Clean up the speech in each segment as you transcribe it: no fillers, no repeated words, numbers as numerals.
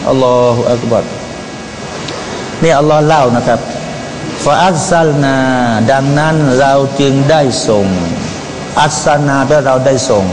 อัลลอฮฺอักบัรนี่อัลลอฮ์เล่านะครับฟาอัลซัลนาดังนั้นเราจึงได้ส่งอัลซัลนาแปลว่าเราได้ส่ง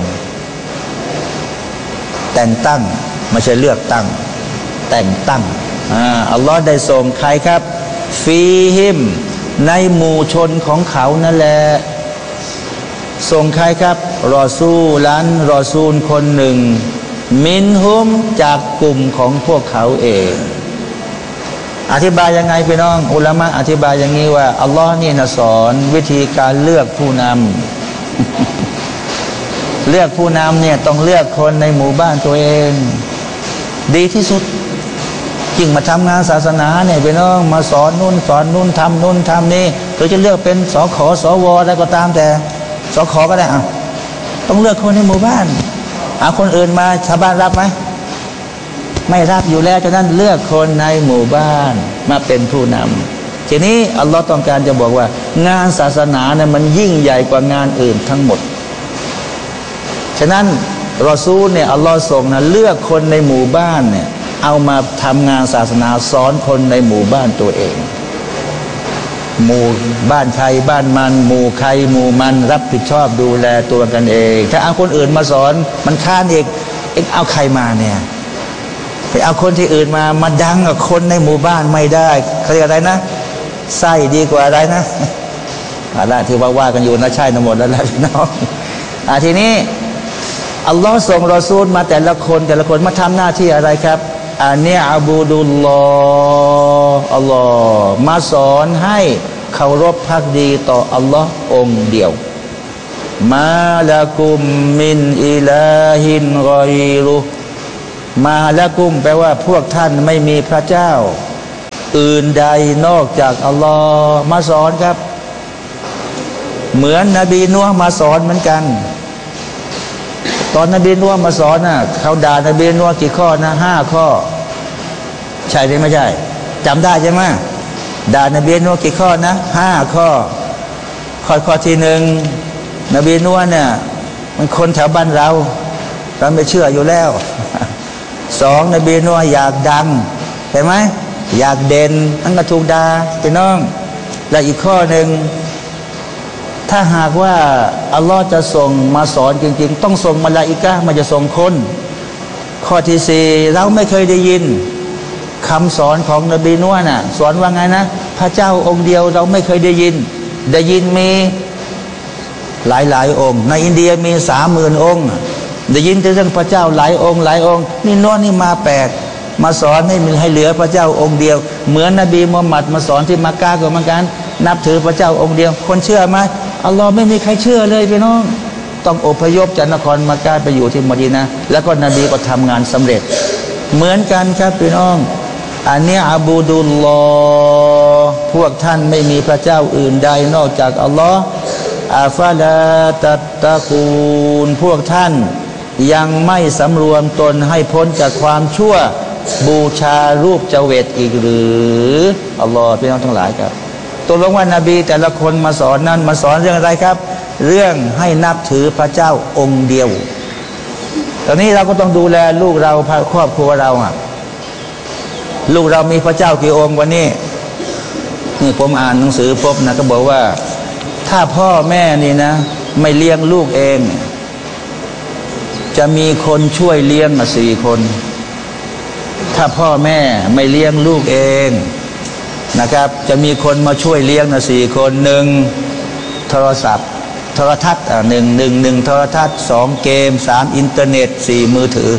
แต่งตั้งไม่ใช่เลือกตั้งแต่งตั้งอัลลอฮ์ได้ส่งใครครับฟีฮิมในหมู่ชนของเขานั่นแหละส่งใครครับรอซูลันรอซูลคนหนึ่งมินฮุมจากกลุ่มของพวกเขาเองอธิบายยังไงพี่น้องอุลามะอธิบายอย่างนี้ว่าอัลลอฮ์นี่นะสอนวิธีการเลือกผู้นำ เลือกผู้นำเนี่ยต้องเลือกคนในหมู่บ้านตัวเองดีที่สุดยิ่งมาทำงานศาสนาเนี่ยพี่น้องมาสอนนู่นสอนนู่นทำนู่นทำนี่หรือจะเลือกเป็นสขสวอะไรก็ตามแต่สขก็ได้ต้องเลือกคนในหมู่บ้านคนอื่นมาชาวบ้านรับไหมไม่รับอยู่แล้วฉะนั้นเลือกคนในหมู่บ้านมาเป็นผู้นำทีนี้อัลลอฮ์ต้องการจะบอกว่างานศาสนาเนี่ยมันยิ่งใหญ่กว่างานอื่นทั้งหมดฉะนั้นรอซูลเนี่ยอัลลอฮ์ส่งนะเลือกคนในหมู่บ้านเนี่ยเอามาทำงานศาสนาสอนคนในหมู่บ้านตัวเองหมู่บ้านใครบ้านมันหมู่ใครหมู่มันรับผิดชอบดูแลตัวกันเองถ้าเอาคนอื่นมาสอนมันค้านอีกเอาใครมาเนี่ยไปเอาคนที่อื่นมาดังกับคนในหมู่บ้านไม่ได้เขาเรียกอะไรนะไส้ดีกว่าอะไรนะอะไรที่ว่ากันอยู่นะใช่ทั้งหมดแล้วแหละพี่น้องทีนี้อัลลอฮ์ส่งรอซูลมาแต่ละคนมาทำหน้าที่อะไรครับอันนี้อับูดุลลอฮ์อัลลอฮ์มาสอนให้เคารพภักดีต่ออัลลอฮ์องค์เดียวมาละกุมมินอิลาฮินกอยรุมาละกุมแปลว่าพวกท่านไม่มีพระเจ้าอื่นใดนอกจากอัลลอฮ์มาสอนครับเหมือนนบีนูห์มาสอนเหมือนกันตอนนบีนูห์มาสอนเขาด่านบีนูห์กี่ข้อนะ5 ข้อใช่หรือไม่ใช่จำได้ใช่ไหมด่านบีนูห์กี่ข้อนะ5 ข้อข้อที่1นบีนูห์เนี่ยมันคนแถวบ้านเราไม่เชื่ออยู่แล้ว2นบีนูห์อยากดังใช่ไหมอยากเด่นนั่นก็ถูกด่าพี่น้องและอีกข้อหนึ่งถ้าหากว่าอัลลอฮ์จะส่งมาสอนจริงๆต้องส่งมลาอิกะห์มาจะส่งคนข้อที่4เราไม่เคยได้ยินคำสอนของนบีนูห์น่ะสอนว่าไงนะพระเจ้าองค์เดียวเราไม่เคยได้ยินมีหลายองค์ในอินเดียมี30,000 องค์ได้ยินเรื่องพระเจ้าหลายองค์นี่โน่นนี่มาแปลกมาสอนให้เหลือพระเจ้าองค์เดียวเหมือนนบีมุฮัมมัดมาสอนที่มักกะก็เหมือนกันนับถือพระเจ้าองค์เดียวคนเชื่อไหมอัลลอฮ์ไม่มีใครเชื่อเลยพี่น้องต้องอพยพจากนครมักกะไปอยู่ที่มะดีนะห์แล้วก็นบีก็ทำงานสำเร็จเหมือนกันครับพี่น้องอันนี้อับูดุลลอฮ์พวกท่านไม่มีพระเจ้าอื่นใดนอกจากอัลลอฮ์อาฟาลาตัตตะกูนพวกท่านยังไม่สำรวมตนให้พ้นจากความชั่วบูชารูปเจเวตอีกหรืออัลลอฮ์พี่น้องทั้งหลายครับตกลงว่านาบีแต่ละคนมาสอนนั้นมาสอนเรื่องอะไรครับเรื่องให้นับถือพระเจ้าองค์เดียวตอนนี้เราก็ต้องดูแลลูกเราครอบครัวเราลูกเรามีพระเจ้ากี่องค์วันนี้นี่ผมอ่านหนังสือพบนะก็บอกว่าถ้าพ่อแม่นี่นะไม่เลี้ยงลูกเองจะมีคนช่วยเลี้ยง4 คนถ้าพ่อแม่ไม่เลี้ยงลูกเองนะครับจะมีคนมาช่วยเลี้ยง4 คน1โทรศัพท์โทรทัศน์1โทรทัศน์2เกม3อินเทอร์เน็ต4มือถือ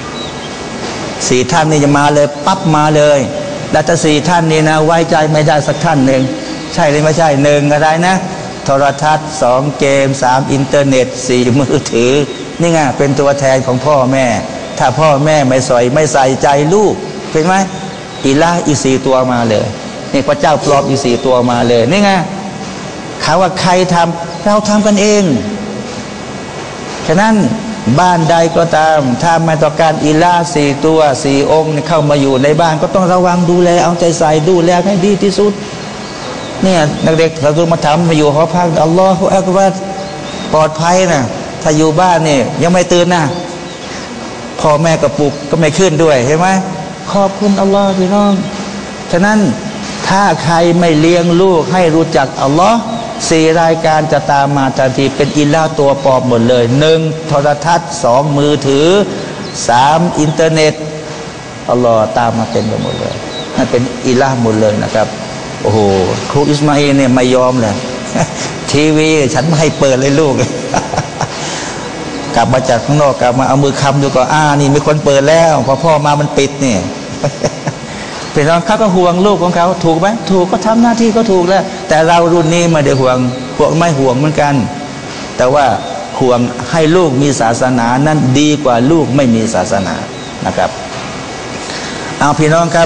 4ท่านนี่จะมาเลยปั๊บมาเลยแล้วถ้า4ท่านนี่นะไว้ใจไม่ได้สักท่านหนึ่งใช่หรือไม่ใช่1อะไรนะโทรทัศน์2เกม3อินเทอร์เน็ต4มือถือนี่ไงเป็นตัวแทนของพ่อแม่ถ้าพ่อแม่ไม่ใส่ใจลูกเป็นไหมอิละห์อีก4 ตัวมาเลยนี่พระเจ้าปลอบอีก4 ตัวมาเลยนี่ไงเขาว่าใครทำเราทำกันเองฉะนั้นบ้านใดก็ตามถ้าไม่ต้องการอิละห์4 ตัว4 องค์เข้ามาอยู่ในบ้านก็ต้องระวังดูแลเอาใจใส่ดูแลให้ดีที่สุดเนี่ยนักเด็กเราต้องมาทำมาอยู่หอพักอัลลอฮฺอักบัรปลอดภัยนะถ้าอยู่บ้านนี่ยังไม่ตื่นนะพ่อแม่กระปุกก็ไม่ขึ้นด้วยเห็นไหมขอบคุณอัลลอฮ์พี่น้องฉะนั้นถ้าใครไม่เลี้ยงลูกให้รู้จักอัลลอฮ์4รายการจะตามมาทันทีเป็นอิลาตัวปลอมหมดเลย1โทรทัศน์2มือถือ3อินเทอร์เน็ตอัลลอฮ์ตามมาเต็มไปหมดเลยนั่นเป็นอิลาหมดเลยนะครับโอ้โหครูอิสมาอิลเนี่ยไม่ยอมเลยทีวีฉันไม่ให้เปิดเลยลูก กลับมาจากข้างนอกกลับมาเอามือคำดูก็นี่มีคนเปิดแล้วพอพ่อมามันปิดเนี่ย เป็นน้องเขาก็ห่วงลูกของเขาถูกไหมถูกก็ทำหน้าที่ก็ถูกแล้วแต่เรารุ่นนี้ไม่ได้ห่วงพวกไม่ห่วงเหมือนกันแต่ว่าห่วงให้ลูกมีศาสนานั้นดีกว่าลูกไม่มีศาสนานะครับเอาพี่น้องครับ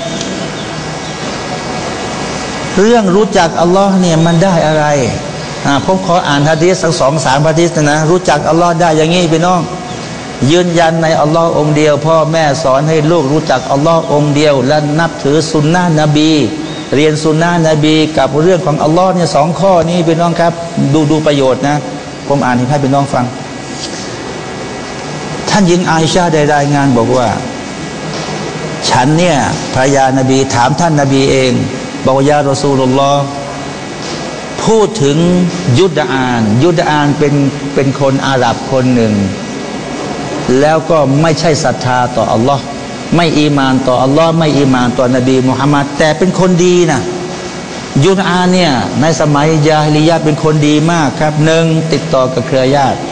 เรื่องรู้จักอัลลอฮ์เนี่ยมันได้อะไรผมขออ่านหะดีษสัก2-3หะดีษนะรู้จักอัลลอฮ์ได้อย่างงี้พี่น้องยืนยันในอัลลอฮ์องเดียวพ่อแม่สอนให้ลูกรู้จักอัลลอฮ์องเดียวและนับถือสุนนะนบีเรียนสุนนะนบีกับเรื่องของอัลลอฮ์เนี่ย2ข้อนี้พี่น้องครับดูประโยชน์นะผมอ่านให้พี่น้องฟังท่านหญิงอาอิชาได้รายงานบอกว่าฉันเนี่ยภรรยานบีถามท่านนบีเองบอกยารอซูลุลลอฮ์พูดถึงยุดอานเป็นคนอาหรับคนหนึ่งแล้วก็ไม่ใช่ศรัทธาต่ออัลลอฮ์ไม่อีมานต่ออัลลอฮ์ไม่อีมานต่อนบีมุฮัมมัดแต่เป็นคนดีนะยุดอานเนี่ยในสมัยญาฮิลิยะห์เป็นคนดีมากครับ1ติดต่อกับเครือญาติ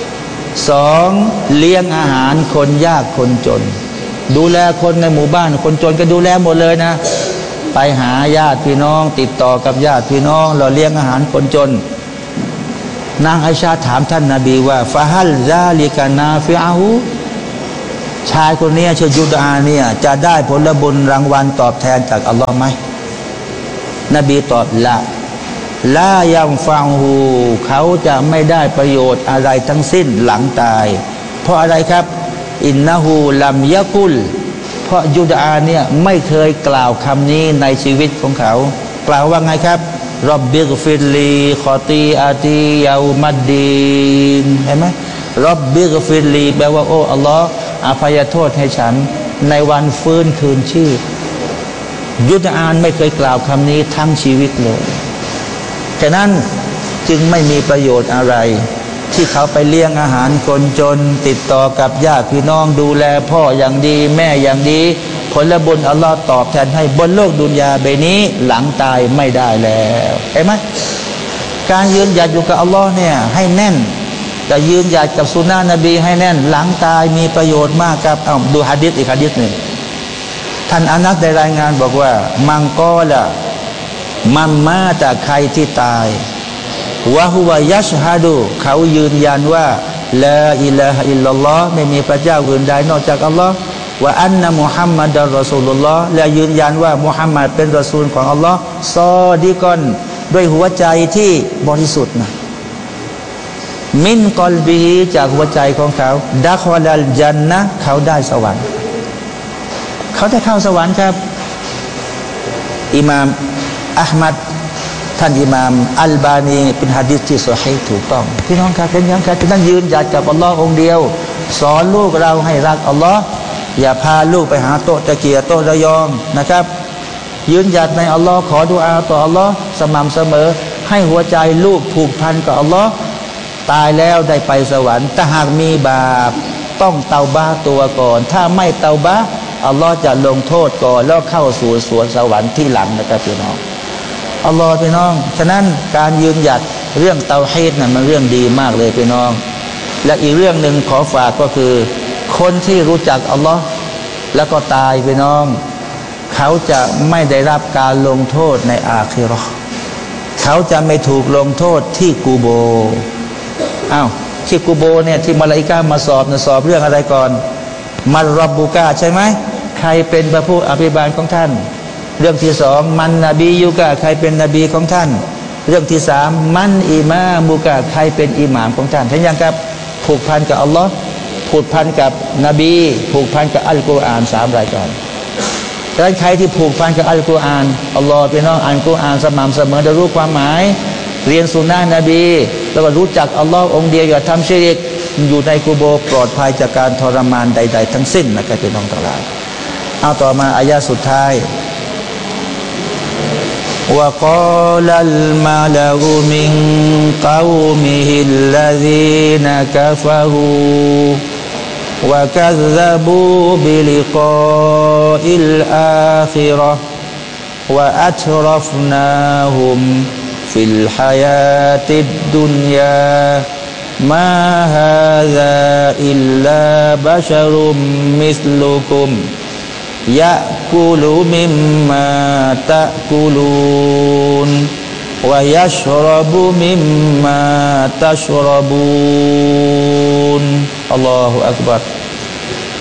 2เลี้ยงอาหารคนยากคนจนดูแลคนในหมู่บ้านคนจนก็ดูแลหมดเลยนะไปหาญาติพี่น้องติดต่อกับญาติพี่น้องเราเลี้ยงอาหารคนจนนางอาอิชาถามท่านนาบีว่าฟาฮัลซาลิกานาฟิอาหูชายคนนี้ชื่อยุดอาเนี่ยจะได้ผลบุญรางวัลตอบแทนจากอัลลอฮ์ไหมนบีตอบลายัมฟังหูเขาจะไม่ได้ประโยชน์อะไรทั้งสิ้นหลังตายเพราะอะไรครับอินนะฮูลัมยะกุลเพราะยุดอาเนี่ยไม่เคยกล่าวคำนี้ในชีวิตของเขากล่าวว่าไงครับรอบบิกฟิลลีขอตีอาตียาวมัดดีนเห็นไหมรอบบิกฟิลลีแปลว่าโอ้อัลลอฮ์อภัยโทษให้ฉันในวันฟื้นคืนชีพยุดอานไม่เคยกล่าวคำนี้ทั้งชีวิตเลยฉะนั้นจึงไม่มีประโยชน์อะไรที่เขาไปเลี้ยงอาหารคนจนติดต่อกับญาติพี่น้องดูแลพ่ออย่างดีแม่อย่างดีผลบุญอัลลอฮ์ตอบแทนให้บนโลกดุนยาใบนี้หลังตายไม่ได้แล้วเห็นไหมการยืนหยัดอยู่กับอัลลอฮ์เนี่ยให้แน่นแต่ยืนหยัดกับสุนนะนบีให้แน่นหลังตายมีประโยชน์มากครับดูหะดีษอีกหะดีษหนึ่งท่านอานัสได้รายงานบอกว่ามังกอละมันมาจากใครที่ตายวะฮุวะยัชฮะดูเขายืนยันว่าลาอิลาฮะอิลลัลลอฮ์ไม่มีพระเจ้าอื่นใดนอกจากอัลลอฮ์ว่าอันนะมุฮัมมัดอัลรอซูลุลลอฮ์และยืนยันว่ามุฮัมมัดเป็นรอซูลของอัลลอฮ์ซอดีกอนด้วยหัวใจที่บริสุทธิ์นะมินกอลบีจากหัวใจของเขาดักวะลัลจันนะเขาได้สวรรค์เขาได้เข้าสวรรค์ครับอิหม่ามอะห์มัดท่านอิหม่ามอัลบานีเป็นหะดีษที่ซอฮีห์ถูกต้องพี่น้องครับเป็นยังไงท่านยืนหยัดกับอัลลอฮ์องเดียวสอนลูกเราให้รักอัลลอฮ์อย่าพาลูกไปหาโต๊ะตะเกียโต๊ะระยองนะครับยืนหยัดในอัลลอฮ์ขอดุอาต่ออัลลอฮ์สม่ำเสมอให้หัวใจลูกผูกพันกับอัลลอฮ์ตายแล้วได้ไปสวรรค์แต่หากมีบาปต้องเตาบะตัวก่อนถ้าไม่เตาบะอัลลอฮ์จะลงโทษก่อนแล้วเข้าสู่สวนสวรรค์ที่หลังนะครับพี่น้องอัลลอฮ์พี่น้องฉะนั้นการยืนหยัดเรื่องเตาฮีดนั้นมันเรื่องดีมากเลยพี่น้องและอีกเรื่องหนึ่งขอฝากก็คือคนที่รู้จักอัลลอฮ์แล้วก็ตายพี่น้องเขาจะไม่ได้รับการลงโทษในอาคิเราะห์เขาจะไม่ถูกลงโทษที่กูโบที่กูโบเนี่ยที่มลาอิกะห์มาสอบเรื่องอะไรก่อนมัรรับบุกะใช่ไหมใครเป็นพระผู้อภิบาลของท่านเรื่องที่2มันนบียุกะใครเป็นนบีของท่านเรื่องที่3มันอิมามุกะใครเป็นอิหม่ามของท่านเห็นยังครับผูกพันกับอัลลอฮ์ผูกพันกับนบีผูกพันกับอัลกุรอาน3รายการดังนั้นใครที่ผูกพันกับอัลกุรอานอัลลอฮ์พี่น้องอ่านกุรอานสม่ำเสมอจะรู้ความหมายเรียนสุนนะนบีแล้วก็รู้จักอัลลอฮ์องเดียวอย่าทำชิริกอยู่ในกุโบปลอดภัยจากการทรมานใดๆทั้งสิ้นนะครับพี่น้องทั้งหลายเอาต่อมาอายะสุดท้ายوقال الملأ من قومه الذين كفروا وكذبوا بلقاء الآخرة وأترفناهم في الحياة الدنيا ما هذا إلا بشر مثلكم يأكل مما تأكلون ويشرب مما تشربون الله أكبر